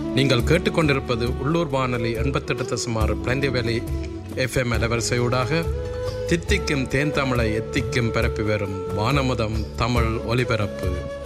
நீங்கள் கேட்டுக்கொண்டிருப்பது உள்ளூர் வானொலி 88.6 பிளண்டி வேலி FM அலைவரிசையூடாக தித்திக்கும் தேன் தமிழை எத்திக்கும் பரப்பி வரும் வானமுதம் தமிழ் ஒலிபரப்பு.